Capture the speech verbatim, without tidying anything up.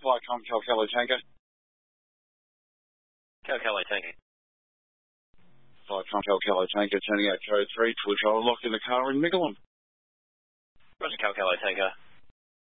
Viacom Calcalo Tango. Calcalo Tango. Viacom Calcalo Tango, turning out code three, twitch, I'll lock in the car in Middleham. Roger, Calcalo Tango.